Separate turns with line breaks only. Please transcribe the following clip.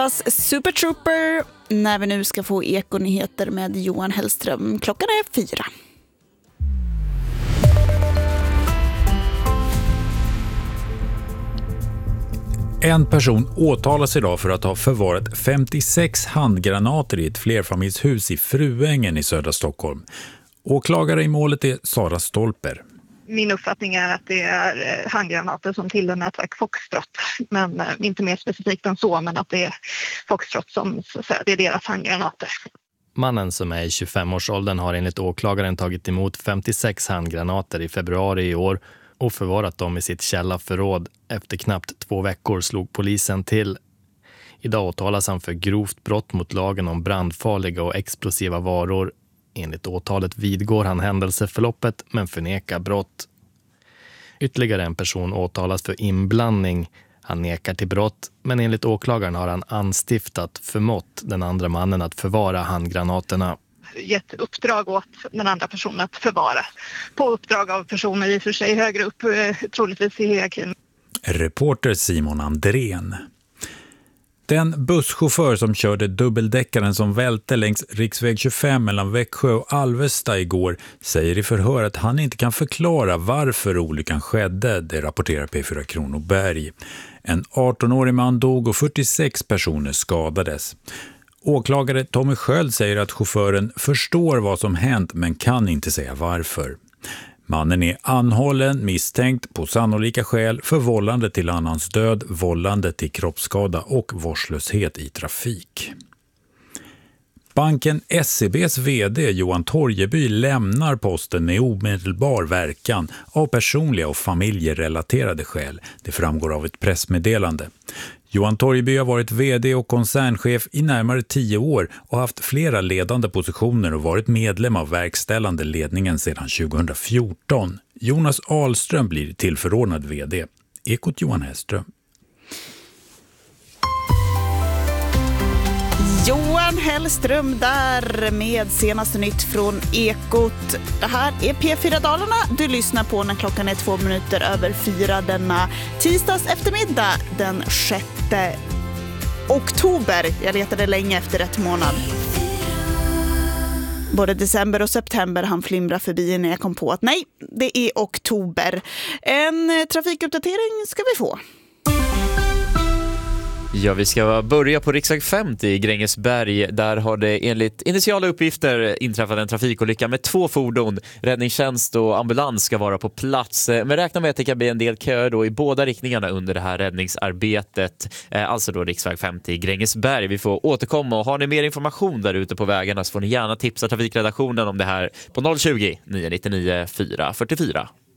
Super Trooper när vi nu ska få ekonyheter med Johan Hellström. Klockan är 4.
En person åtalas idag för att ha förvarat 56 handgranater i ett flerfamiljshus i Fruängen i södra Stockholm. Åklagare i målet är Sara Stolper.
Min uppfattning är att det är handgranater som tillhör nätverk Foxtrot, men inte mer specifikt än så, men att det är Foxtrot som det är deras handgranater.
Mannen som är i 25-årsåldern har enligt åklagaren tagit emot 56 handgranater i februari i år och förvarat dem i sitt källarförråd. Efter knappt 2 veckor slog polisen till. Idag åtalas han för grovt brott mot lagen om brandfarliga och explosiva varor. Enligt åtalet vidgår han händelseförloppet men förnekar brott. Ytterligare en person åtalas för inblandning. Han nekar till brott, men enligt åklagaren har han anstiftat förmått den andra mannen att förvara handgranaterna.
Gett uppdrag åt den andra personen att förvara. På uppdrag av personer i och för sig högre upp, troligtvis i hierarkin.
Reporter Simon Andrén. Den busschaufför som körde dubbeldäckaren som välte längs riksväg 25 mellan Växjö och Alvesta igår säger i förhör att han inte kan förklara varför olyckan skedde, det rapporterar P4 Kronoberg. En 18-årig man dog och 46 personer skadades. Åklagare Tommy Sköld säger att chauffören förstår vad som hänt men kan inte säga varför. Mannen är anhållen, misstänkt på sannolika skäl för vållande till annans död, vållande till kroppsskada och vårdslöshet i trafik. Banken SEBs vd Johan Torgeby lämnar posten med omedelbar verkan av personliga och familjerelaterade skäl. Det framgår av ett pressmeddelande. Johan Torgeby har varit vd och koncernchef i närmare 10 år och haft flera ledande positioner och varit medlem av verkställande ledningen sedan 2014. Jonas Ahlström blir tillförordnad vd. Ekot Johan Hellström.
Johan Hellström där med senaste nytt från Ekot. Det här är P4 Dalarna. Du lyssnar på när klockan är 2 minuter över 4 denna tisdags eftermiddag den 6 oktober. Jag letade länge efter rätt månad. Både december och september han flimra förbi när jag kom på att nej, det är oktober. En trafikuppdatering ska vi få.
Ja, vi ska börja på riksväg 50 i Grängesberg. Där har det enligt initiala uppgifter inträffat en trafikolycka med 2 fordon. Räddningstjänst och ambulans ska vara på plats. Men räkna med att det kan bli en del köer då i båda riktningarna under det här räddningsarbetet. Alltså då riksväg 50 i Grängesberg. Vi får återkomma och har ni mer information där ute på vägarna så får ni gärna tipsa trafikredaktionen om det här på 020 999 444.